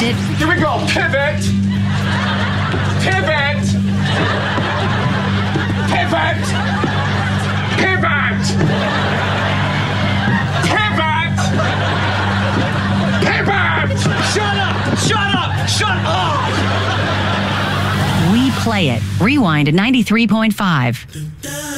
Pivot. Here we go. Pivot. Pivot. Pivot. Pivot. Pivot. Pivot. Shut up! Shut up! Shut up! We play it. Rewind at 93.5.